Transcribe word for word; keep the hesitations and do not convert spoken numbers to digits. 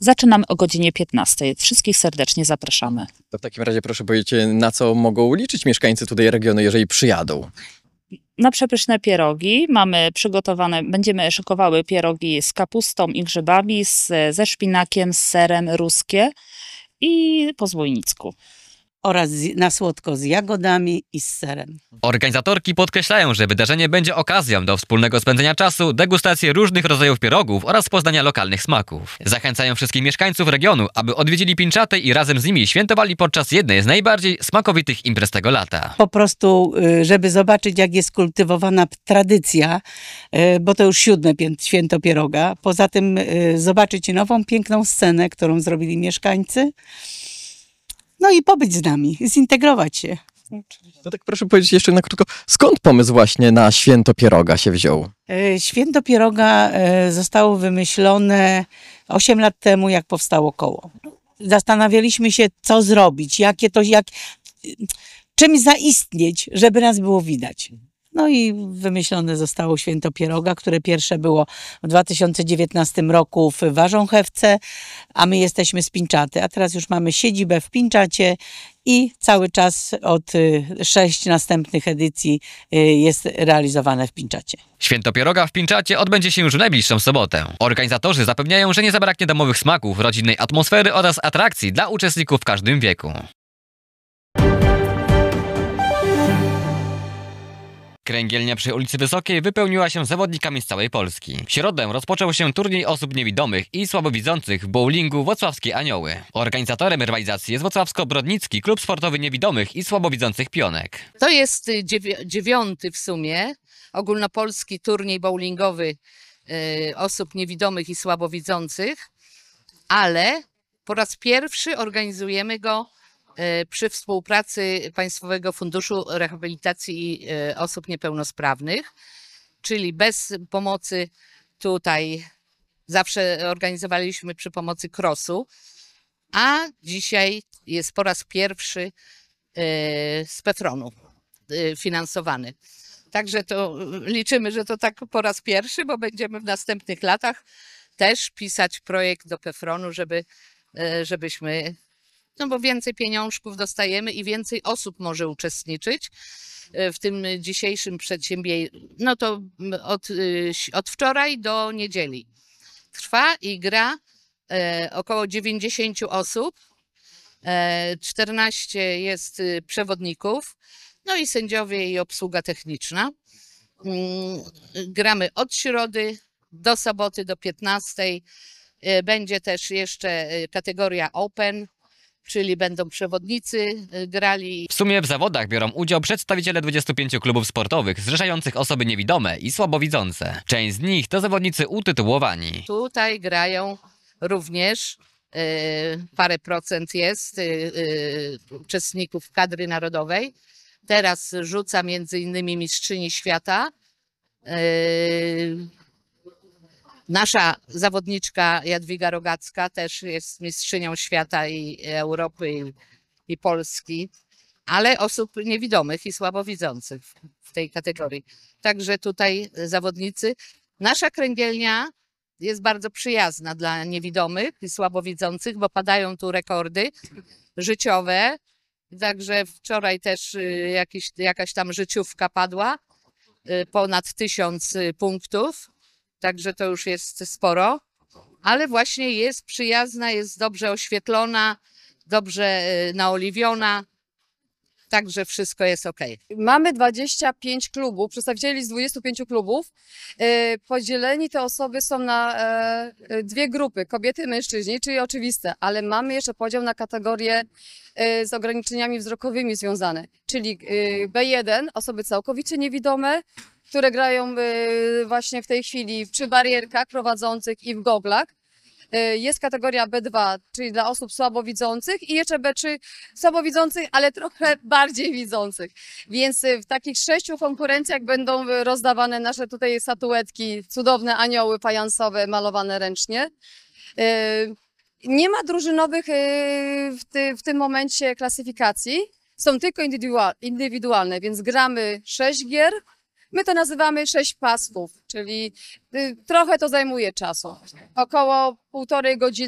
Zaczynamy o godzinie piętnastej. Wszystkich serdecznie zapraszamy. To w takim razie proszę powiedzieć, na co mogą liczyć mieszkańcy tutaj regionu, jeżeli przyjadą? Na przepyszne pierogi mamy przygotowane, będziemy szykowały pierogi z kapustą i grzybami, z, ze szpinakiem, z serem, ruskie i po złojnicku. Oraz na słodko z jagodami i z serem. Organizatorki podkreślają, że wydarzenie będzie okazją do wspólnego spędzenia czasu, degustacji różnych rodzajów pierogów oraz poznania lokalnych smaków. Zachęcają wszystkich mieszkańców regionu, aby odwiedzili Pińczatę i razem z nimi świętowali podczas jednej z najbardziej smakowitych imprez tego lata. Po prostu, żeby zobaczyć, jak jest kultywowana tradycja, bo to już siódme święto pieroga. Poza tym zobaczyć nową, piękną scenę, którą zrobili mieszkańcy. No i pobyć z nami, zintegrować się. No tak proszę powiedzieć jeszcze na krótko, skąd pomysł właśnie na święto pieroga się wziął? Święto pieroga zostało wymyślone osiem lat temu, jak powstało koło. Zastanawialiśmy się, co zrobić, jakie to, jak, czym zaistnieć, żeby nas było widać. No i wymyślone zostało święto pieroga, które pierwsze było w dwa tysiące dziewiętnastym roku w Warząchewce, a my jesteśmy z Pińczaty, a teraz już mamy siedzibę w Pińczacie i cały czas od sześć następnych edycji jest realizowane w Pińczacie. Święto pieroga w Pińczacie odbędzie się już w najbliższą sobotę. Organizatorzy zapewniają, że nie zabraknie domowych smaków, rodzinnej atmosfery oraz atrakcji dla uczestników w każdym wieku. Kręgielnia przy ulicy Wysokiej wypełniła się zawodnikami z całej Polski. W środę rozpoczął się turniej osób niewidomych i słabowidzących w bowlingu Włocławskie Anioły. Organizatorem rywalizacji jest Włocławsko-Brodnicki Klub Sportowy Niewidomych i Słabowidzących Pionek. To jest dziewiąty w sumie ogólnopolski turniej bowlingowy y, osób niewidomych i słabowidzących, ale po raz pierwszy organizujemy go przy współpracy Państwowego Funduszu Rehabilitacji Osób Niepełnosprawnych, czyli bez pomocy tutaj zawsze organizowaliśmy przy pomocy krosu, a dzisiaj jest po raz pierwszy z PEFRON-u finansowany. Także to liczymy, że to tak po raz pierwszy, bo będziemy w następnych latach też pisać projekt do PEFRON-u, żeby, żebyśmy No bo więcej pieniążków dostajemy i więcej osób może uczestniczyć w tym dzisiejszym przedsięwzięciu. No to od, od wczoraj do niedzieli trwa i gra około dziewięćdziesiąt osób, czternaście jest przewodników, no i sędziowie i obsługa techniczna. Gramy od środy do soboty do piętnastej. Będzie też jeszcze kategoria Open, czyli będą przewodnicy grali. W sumie w zawodach biorą udział przedstawiciele dwudziestu pięciu klubów sportowych zrzeszających osoby niewidome i słabowidzące. Część z nich to zawodnicy utytułowani. Tutaj grają również y, parę procent jest y, y, uczestników kadry narodowej. Teraz rzuca między innymi mistrzyni świata. Y, Nasza zawodniczka Jadwiga Rogacka też jest mistrzynią świata i Europy i, i Polski, ale osób niewidomych i słabowidzących w, w tej kategorii. Także tutaj zawodnicy. Nasza kręgielnia jest bardzo przyjazna dla niewidomych i słabowidzących, bo padają tu rekordy życiowe. Także wczoraj też jakiś, jakaś tam życiówka padła, ponad tysiąc punktów. Także to już jest sporo, ale właśnie jest przyjazna, jest dobrze oświetlona, dobrze naoliwiona, także wszystko jest ok. Mamy dwadzieścia pięć klubów, przedstawicieli z dwudziestu pięciu klubów. Podzieleni te osoby są na dwie grupy, kobiety i mężczyźni, czyli oczywiste, ale mamy jeszcze podział na kategorie z ograniczeniami wzrokowymi związane, czyli B jeden, osoby całkowicie niewidome, które grają właśnie w tej chwili przy barierkach prowadzących i w goglach. Jest kategoria B dwa, czyli dla osób słabowidzących i jeszcze B trzy słabowidzących, ale trochę bardziej widzących. Więc w takich sześciu konkurencjach będą rozdawane nasze tutaj statuetki, cudowne anioły fajansowe malowane ręcznie. Nie ma drużynowych w, ty, w tym momencie klasyfikacji, są tylko indywidualne, więc gramy sześć gier. My to nazywamy sześć pasków, czyli trochę to zajmuje czasu. Około półtorej godziny